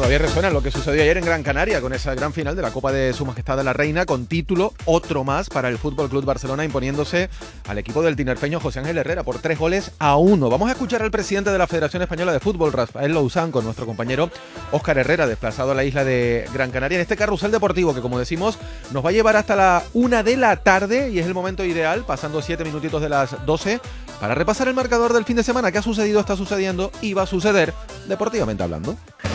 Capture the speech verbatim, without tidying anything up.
Todavía resuena lo que sucedió ayer en Gran Canaria con esa gran final de la Copa de Su Majestad de la Reina, con título, otro más para el Fútbol Club Barcelona, imponiéndose al equipo del tinerfeño José Ángel Herrera por tres goles a uno. Vamos a escuchar al presidente de la Federación Española de Fútbol, Rafael Louzán, con nuestro compañero Óscar Herrera, desplazado a la isla de Gran Canaria, en este carrusel deportivo que, como decimos, nos va a llevar hasta la una de la tarde y es el momento ideal, pasando siete minutitos de las doce, para repasar el marcador del fin de semana. ¿Qué ha sucedido, está sucediendo y va a suceder deportivamente hablando?